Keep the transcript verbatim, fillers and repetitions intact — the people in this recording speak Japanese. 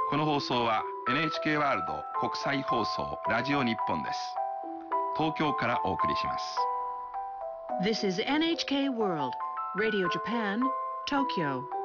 この放送は エヌエイチケー ワールド国際放送ラジオ日本です。東京からお送りします。 This is エヌエイチケー World Radio Japan, Tokyo.